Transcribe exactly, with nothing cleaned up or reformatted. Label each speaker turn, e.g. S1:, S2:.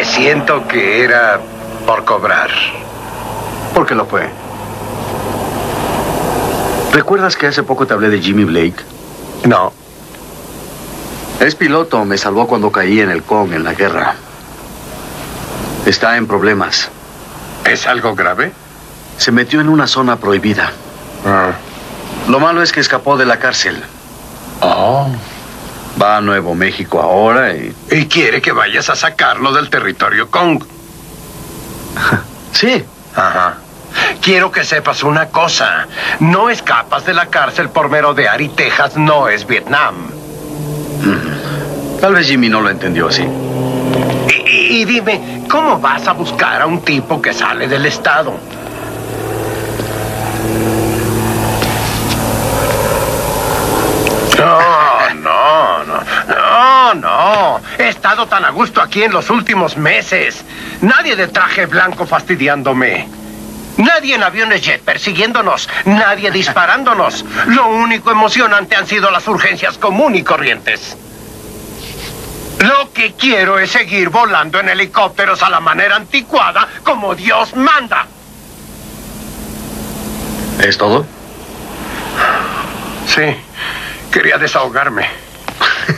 S1: Presiento que era por cobrar.
S2: ¿Por qué lo fue? ¿Recuerdas que hace poco te hablé de Jimmy Blake?
S1: No.
S2: Es piloto, me salvó cuando caí en el Kong en la guerra. Está en problemas.
S1: ¿Es algo grave?
S2: Se metió en una zona prohibida.
S1: Ah.
S2: Lo malo es que escapó de la cárcel.
S1: Oh.
S2: Va a Nuevo México ahora y...
S1: Y quiere que vayas a sacarlo del territorio Kong.
S2: Sí.
S1: Ajá. Quiero que sepas una cosa. No escapas de la cárcel por merodear y Texas no es Vietnam.
S2: Tal vez Jimmy no lo entendió así.
S1: Y, y, y dime, ¿cómo vas a buscar a un tipo que sale del estado? No, no, no, no, no. He estado tan a gusto aquí en los últimos meses. Nadie de traje blanco fastidiándome. Nadie en aviones jet persiguiéndonos. Nadie disparándonos. Lo único emocionante han sido las urgencias común y corrientes. Lo que quiero es seguir volando en helicópteros a la manera anticuada como Dios manda.
S2: ¿Es todo?
S1: Sí, quería desahogarme.